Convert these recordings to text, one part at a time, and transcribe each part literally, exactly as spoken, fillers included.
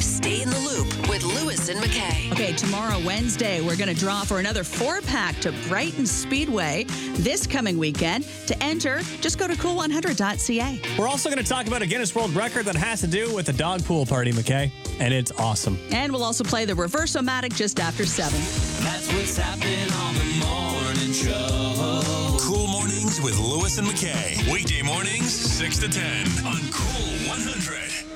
Stay in the Loop with Lewis and McKay. Okay, tomorrow, Wednesday, we're going to draw for another four-pack to Brighton Speedway this coming weekend. To enter, just go to cool one hundred dot c a. We're also going to talk about a Guinness World Record that has to do with the dog pool party, McKay, and it's awesome. And we'll also play the Reverse-O-Matic just after seven. That's what's happening on the morning show. Cool Mornings with Lewis and McKay. Weekday mornings, six to ten on Cool one hundred.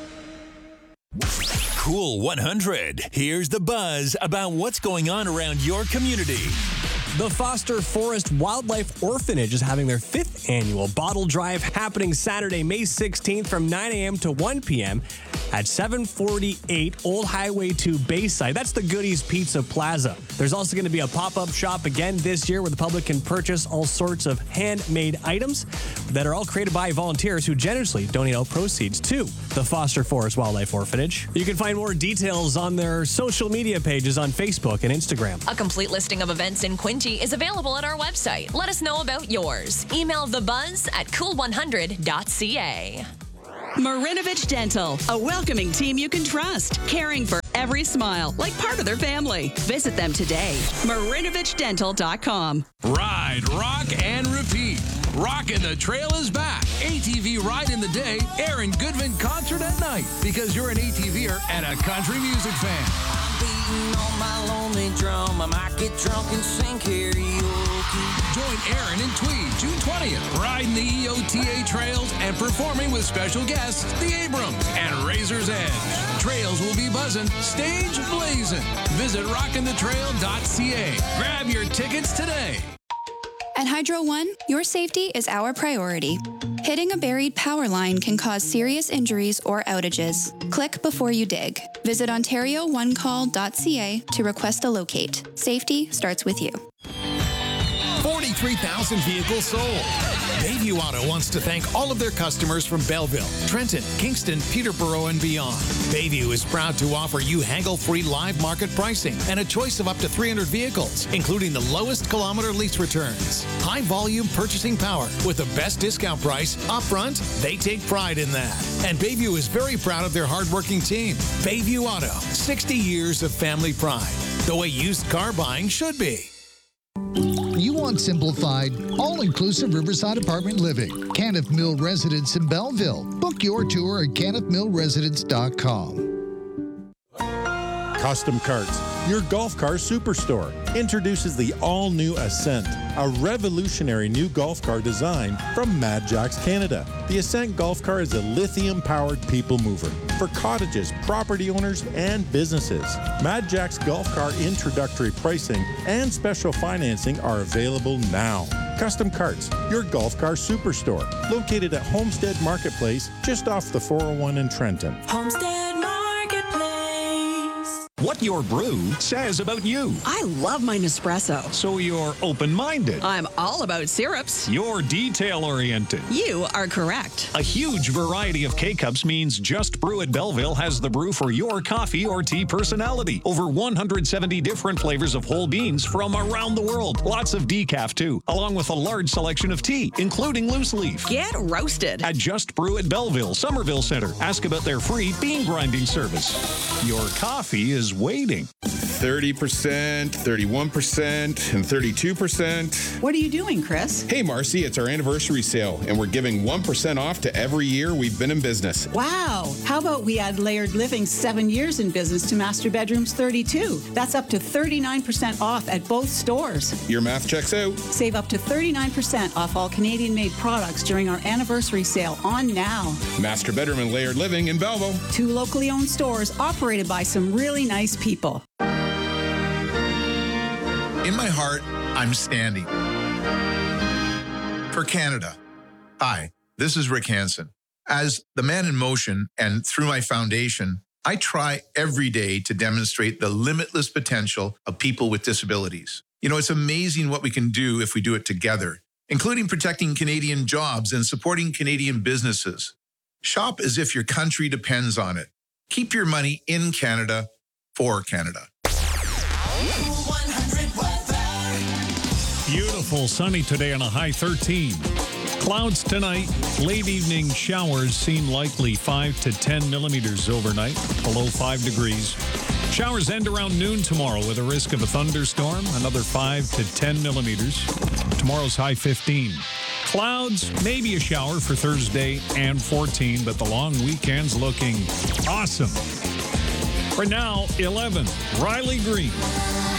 Cool one hundred. Here's the buzz about what's going on around your community. The Foster Forest Wildlife Orphanage is having their fifth annual bottle drive happening Saturday, May sixteenth from nine a.m. to one p.m. at seven forty-eight Old Highway two Bayside. That's the Goodies Pizza Plaza. There's also going to be a pop-up shop again this year where the public can purchase all sorts of handmade items that are all created by volunteers who generously donate all proceeds to the Foster Forest Wildlife Orphanage. You can find more details on their social media pages on Facebook and Instagram. A complete listing of events in Quinte is available at our website. Let us know about yours. Email thebuzz at cool one hundred dot c a. Marinovich Dental, a welcoming team you can trust, caring for every smile like part of their family. Visit them today. marinovich dental dot com. Ride, rock, and repeat. Rockin' the Trail is back. A T V Ride in the Day, Aaron Goodman Concert at Night. Because you're an ATVer and a country music fan. I'm beating on my lonely drum. I might get drunk and sing karaoke. Join Aaron and Tweed June twentieth, riding the E O T A trails and performing with special guests, the Abrams and Razor's Edge. Trails will be buzzing, stage blazing. Visit rockin the trail dot c a. Grab your tickets today. At Hydro One, your safety is our priority. Hitting a buried power line can cause serious injuries or outages. Click before you dig. Visit ontario one call dot c a to request a locate. Safety starts with you. forty-three thousand vehicles sold. Bayview Auto wants to thank all of their customers from Belleville, Trenton, Kingston, Peterborough, and beyond. Bayview is proud to offer you haggle-free live market pricing and a choice of up to three hundred vehicles, including the lowest kilometer lease returns. High-volume purchasing power with the best discount price upfront. They take pride in that. And Bayview is very proud of their hardworking team. Bayview Auto, sixty years of family pride. The way used car buying should be. You want simplified, all-inclusive Riverside apartment living. Caniff Mill Residence in Belleville. Book your tour at caniff mill residence dot com. Custom Carts, your golf car superstore, introduces the all-new Ascent, a revolutionary new golf car design from Mad Jacks Canada. The Ascent golf car is a lithium-powered people mover for cottages, property owners, and businesses. Mad Jacks golf car introductory pricing and special financing are available now. Custom Carts, your golf car superstore, located at Homestead Marketplace, just off the four oh one in Trenton. Homestead Marketplace. What your brew says about you. I love my Nespresso. So you're open-minded. I'm all about syrups. You're detail-oriented. You are correct. A huge variety of K-Cups means Just Brew at Belleville has the brew for your coffee or tea personality. Over one hundred seventy different flavors of whole beans from around the world. Lots of decaf, too, along with a large selection of tea, including loose leaf. Get roasted. At Just Brew at Belleville, Somerville Center. Ask about their free bean grinding service. Your coffee is waiting. thirty percent, thirty-one percent, and thirty-two percent. What are you doing, Chris? Hey, Marcy, it's our anniversary sale, and we're giving one percent off to every year we've been in business. Wow. How about we add Layered Living seven years in business to Master Bedrooms thirty-two? That's up to thirty-nine percent off at both stores. Your math checks out. Save up to thirty-nine percent off all Canadian-made products during our anniversary sale on now. Master Bedroom and Layered Living in Belleville. Two locally owned stores operated by some really nice people. In my heart, I'm standing for Canada. Hi, this is Rick Hansen. As the Man in Motion and through my foundation, I try every day to demonstrate the limitless potential of people with disabilities. You know, it's amazing what we can do if we do it together, including protecting Canadian jobs and supporting Canadian businesses. Shop as if your country depends on it. Keep your money in Canada for Canada. Beautiful, sunny today on a high thirteen. Clouds tonight. Late evening showers seem likely, five to ten millimeters overnight, below five degrees. Showers end around noon tomorrow with a risk of a thunderstorm, another five to ten millimeters. Tomorrow's high fifteen. Clouds, maybe a shower for Thursday and fourteen, but the long weekend's looking awesome. For now, eleven, Riley Green.